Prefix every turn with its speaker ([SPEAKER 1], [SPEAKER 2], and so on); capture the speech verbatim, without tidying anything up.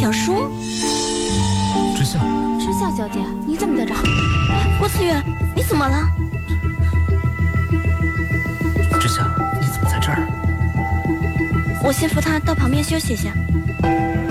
[SPEAKER 1] 小叔。
[SPEAKER 2] 知夏，
[SPEAKER 1] 知夏小姐，你怎么在这儿？郭思远，你怎么了？
[SPEAKER 2] 知夏，你怎么在这儿？
[SPEAKER 1] 我先扶他到旁边休息一下。